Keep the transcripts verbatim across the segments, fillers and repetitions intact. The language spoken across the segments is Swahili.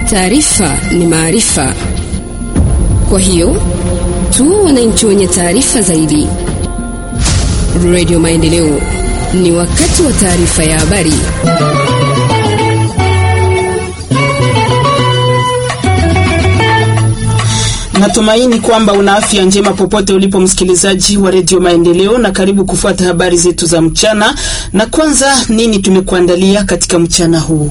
Taarifa ni maarifa. Kwa hiyo tu wananchi wenye taarifa zaidi. Radio Maendeleo, ni wakati wa taarifa ya habari. Natumaini kwamba una afya njema popote ulipo, msikilizaji wa Radio Maendeleo, na karibu kufuata habari zetu za mchana. Na kwanza, nini tumekuandalia katika mchana huu?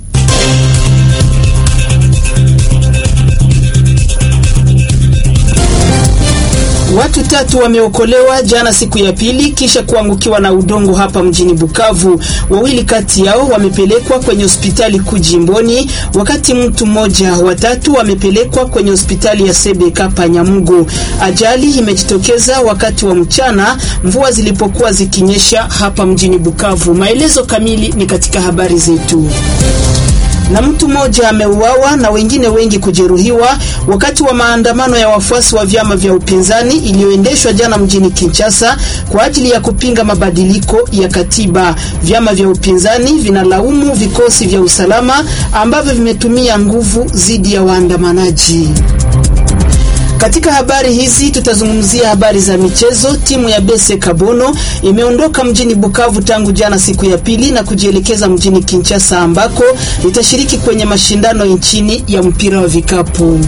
Watu tatu wameokolewa jana siku ya pili kisha kuangukiwa na udongo hapa mjini Bukavu. Wawili kati yao wamepelekwa kwenye hospitali kuu jimboni, wakati mtu mmoja watatu wamepelekwa kwenye hospitali ya C B K Panyamugo. Ajali imejitokeza wakati wa mchana, mvua zilipokuwa zikinyesha hapa mjini Bukavu. Maelezo kamili ni katika habari zetu. Na mtu mmoja ameuawa na wengine wengi kujeruhiwa wakati wa maandamano ya wafuasi wa vyama vya upinzani iliyoendeshwa jana mjini Kinshasa kwa ajili ya kupinga mabadiliko ya katiba. Vyama vya upinzani vinalaumu vikosi vya usalama ambavyo vimetumia nguvu dhidi ya waandamanaji. Katika habari hizi tutazungumzia habari za michezo. Timu ya Bese Kabono imeondoka mjini Bukavu tangu jana siku ya pili na kujielekeza mjini Kinshasa ambako itashiriki kwenye mashindano nchini ya mpira wa vikapu.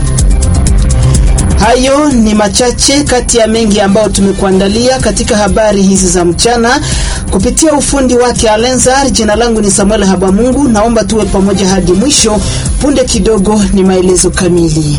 Hayo ni machache kati ya mengi ambao tumekuandalia katika habari hizi za mchana kupitia ufundi wake Alenzar. Jina langu ni Samuel Habamungu, naomba tuwe pamoja hadi mwisho. Punde kidogo ni maelezo kamili.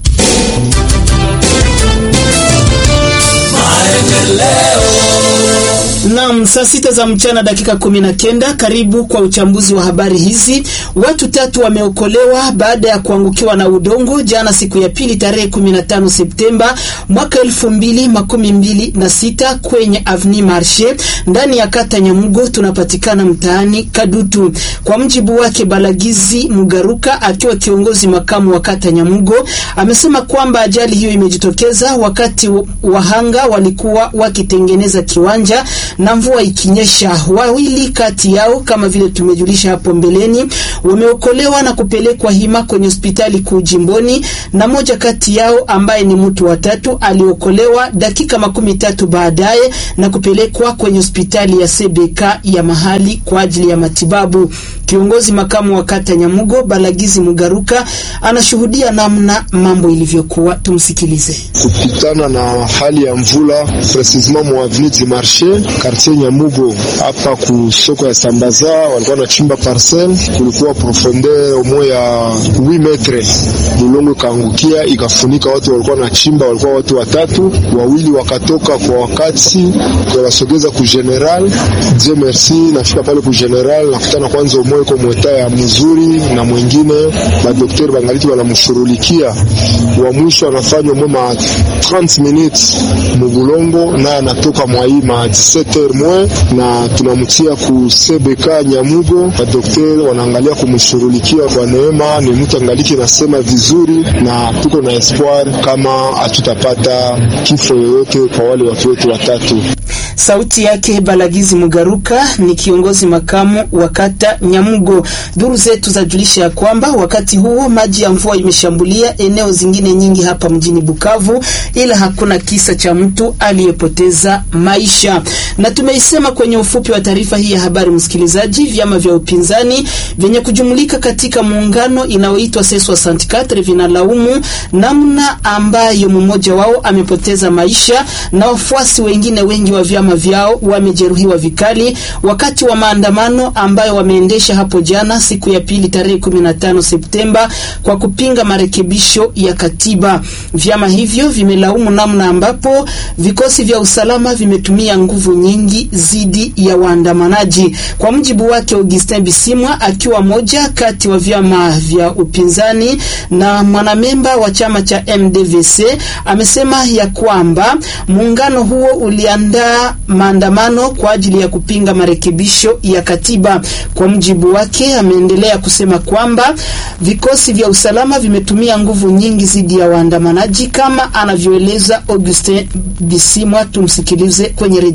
Naam, saa sita za mchana dakika kumi na kenda, karibu kwa uchambuzi wa habari hizi. Watu tatu wameokolewa baada ya kuangukiwa na udongo jana siku ya pili tarehe kumi na tano Septemba mwaka elfu mbili makumi mbili na sita kwenye Avenue Marché ndani ya kata Nyamugo, tunapatikana mtaani Kadutu. Kwa mjibu wake Balagizi Mugaruka, akiwa kiongozi makamu wa kata Nyamugo, amesema kwamba ajali hiyo imejitokeza wakati wahanga walikuwa wakitengeneza kiwanja na mvua ikinyesha. Wawili kati yao, kama vile tumejulisha hapo mbeleni, wameokolewa na kupelekwa hima kwenye hospitali kuu jimboni, na moja kati yao ambaye ni mtu wa tatu aliokolewa dakika makumi tatu baadaye na kupelekwa kwenye hospitali ya C B K ya mahali kwa ajili ya matibabu. Kiongozi makamu wa kata Nyamugo Balagizi Mugaruka anashuhudia namna mambo ilivyokuwa. Tumsikilize. Kupitana na hali ya mvula precisement mu Avenue du Marché quartier Nyamugo hapa ku soko ya Sambaza, walikuwa na chimba parcel, kulikuwa profondeur au moins ya huit metres, mulongo kaangukia ikafunika watu walikuwa na chimba, walikuwa watu watatu, wawili wakatoka kwa wakati wakasogeza ku general. Dieu merci, nafika pale ku general nakutana kwanza umoe kwa mweta ya mzuri na mwingine madaktari bangaliti wanamshurulikia. Wa mwisho anafanywa mwa trente minutes mugulongo na anatoka mwaima dix-sept heures moins, na tunamtia ku C B K Nyamugo. Madaktari wanaangalia kumshurulikia kwa neema, ni mtu angaliki nasema vizuri, na tuko na espoir kama hatutapata kifo yoyote kwa wale watu wetu watatu. Sauti yake Balagizi Mugaruka ni kiongozi makamu wa kata Nyamugo. Duru zetu zajulisha ya kwamba wakati huo maji ya mvua imeshambulia eneo zingine nyingi hapa mjini Bukavu, ila hakuna kisa cha mtu aliyepoteza maisha. Na tumeisema kwenye ufupi wa taarifa hii ya habari, msikilizaji, vyama vya upinzani vyenye kujumulika katika muungano inayoitwa C soixante-quatre vinalaumu namna ambayo mmoja wao amepoteza maisha na wafuasi wengine wengi wa vyama vyao wamejeruhiwa vikali wakati wa maandamano ambayo wameendesha hapo jana siku ya pili tarehe kumi na tano Septemba kwa kupinga marekebisho ya katiba. Vyama hivyo vimelaumu namna ambapo vikosi vya usalama vimetumia nguvu nyingi zidi ya waandamanaji. Kwa mjibu wake Augustin Bisimwa, akiwa moja kati wa vyama vya upinzani na mwanamemba wa chama cha M D V C, amesema ya kwamba muungano huo uliandaa maandamano kwa ajili ya kupinga marekebisho ya katiba. Kwa mjibu wake, ameendelea kusema kwamba vikosi vya usalama vimetumia nguvu nyingi zidi ya waandamanaji kama anavyoeleza Augustin Bisimwa. Tumsikilize kwenye Radio Maendeleo.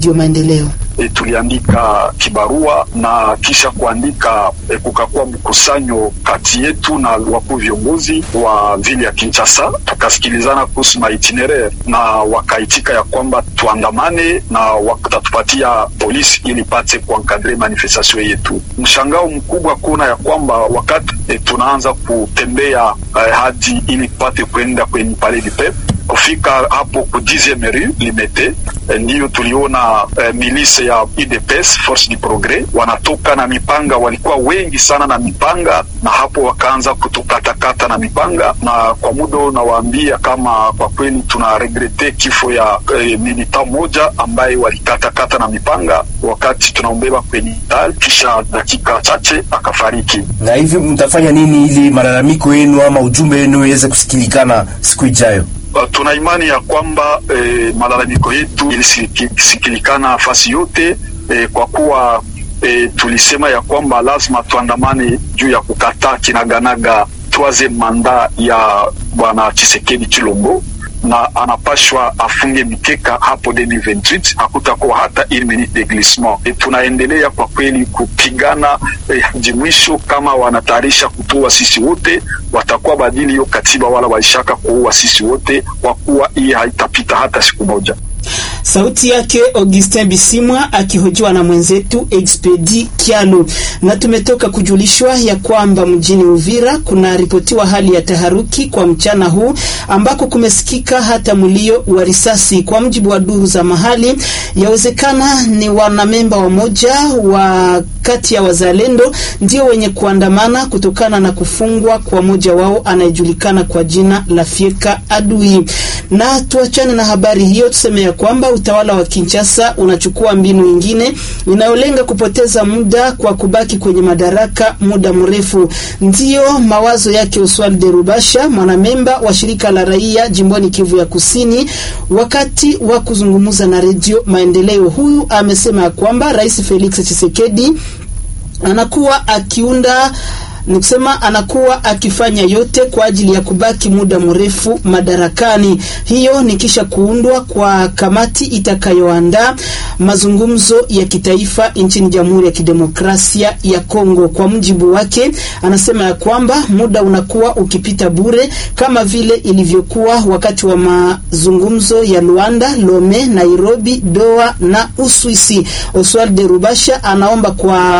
Maendeleo. E, tuliandika kibarua na kisha kuandika e, kukakuwa mkusanyo kati yetu na wakuu viongozi wa vile ya Kinshasa, tukasikilizana kuhusu maitinerary na wakaitika ya kwamba tuandamane na wakatupatia polisi ili pate kuankadre manifestation yetu. Mshangao mkubwa kuna ya kwamba wakati e, tunaanza kutembea e, hadi ili pate kwenda kwenye Palais du Peuple, kufika hapo ku dixième rue Limete, ndiyo tuliona eh, milise ya U D P S Force du Progrès wanatoka na mipanga, walikuwa wengi sana na mipanga, na hapo wakaanza kutukatakata na mipanga. Na kwa muda nawaambia kama kwa kweli tuna regrete kifo ya eh, milita moja ambaye walikatakata na mipanga wakati tunaombeba kwenye hospitali, kisha dakika chache akafariki. Na hivi mtafanya nini ili malalamiko yenu ama ujumbe wenu iweze kusikilikana siku ijayo? Uh, tuna imani ya kwamba eh, malalamiko yetu ilisikilikana nafasi yote eh, kwa kuwa eh, tulisema ya kwamba lazima tuandamane juu ya kukataa kinaganaga troisième mandat ya bwana Tshisekedi Tshilombo, na anapashwa afunge mikeka hapo elfu mbili na ishirini na sita, hakutakuwa hata une minute de glissement. E, tunaendelea kwa kweli kupigana hadi eh, mwisho. Kama wanatayarisha kutua sisi wote, watakuwa badili hiyo katiba, wala waishaka kuua sisi wote, kwa kuwa hii haitapita hata siku moja. Sauti yake Augustin Bisimwa akihojiwa na mwenzetu Expedi Kialo. Na tumetoka kujulishwa ya kwamba mjini Uvira kuna ripotiwa hali ya taharuki kwa mchana huu, ambako kumesikika hata mlio wa risasi. Kwa mjibu wa duru za mahali, yawezekana ni wanamemba wa moja wa kati ya wazalendo ndio wenye kuandamana kutokana na kufungwa kwa moja wao anayejulikana kwa jina la Fieka Adui. Na tuachane na habari hiyo, tuseme ya kwamba utawala wa Kinshasa unachukua mbinu nyingine inayolenga kupoteza muda kwa kubaki kwenye madaraka muda mrefu. Ndio mawazo yake Oswald de Rubasha, mwanamemba wa shirika la raia jimboni Kivu ya Kusini, wakati wa kuzungumza na Radio Maendeleo. Huyu amesema kwamba Rais Felix Tshisekedi anakuwa akiunda nikusema anakuwa akifanya yote kwa ajili ya kubaki muda mrefu madarakani. Hiyo ni kisha kuundwa kwa kamati itakayoandaa mazungumzo ya kitaifa nchini Jamhuri ya Kidemokrasia ya Kongo. Kwa mjibu wake, anasema ya kwamba muda unakuwa ukipita bure kama vile ilivyokuwa wakati wa mazungumzo ya Luanda, Lome, Nairobi, Doha na Uswisi. Oswald de Rubasha anaomba kwa